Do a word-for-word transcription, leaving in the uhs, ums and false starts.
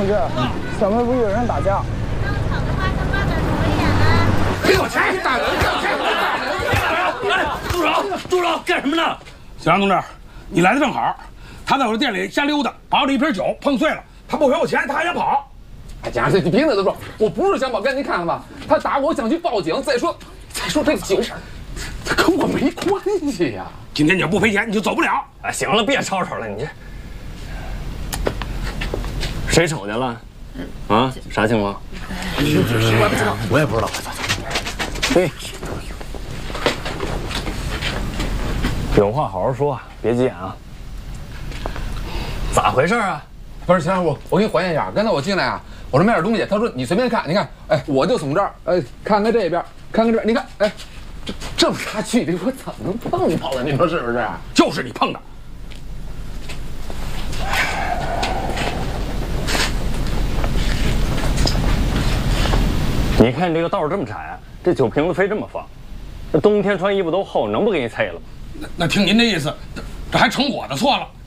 同志，小卖部有人打架。 这么吵的话，他骂点什么演啊？ 给我钱！打人！打人！ 哎，住手！住手！干什么呢？ 小杨同志，你来的正好。他在我的店里瞎溜达，把我的一瓶酒碰碎了。他不赔我钱，他还想跑。 哎，蒋先生，你别在这说，我不是想跑，跟您看看吧，他打我，想去报警。再说，再说这个酒，他跟我没关系呀。 今天你要不赔钱，你就走不了。 哎，行了，别吵吵了，你这谁瞅见了？啊，啥情况？ 我也不知道， 我也不知道。嘿，有话好好说，别急眼啊。咋回事啊？ 不是，先生，我我给你还原一下。刚才我进来啊，我说买点东西，他说你随便看，你看，哎，我就从这儿，哎，看看这边，看看这边，你看，哎，这这么大距离，我怎么能碰到了？你说是不是？ 就是你碰的。 你看你这个道这么窄，这酒瓶子非这么放，这冬天穿衣服都厚，能不给你碎了？ 那那听您的意思，这这还成我的错了。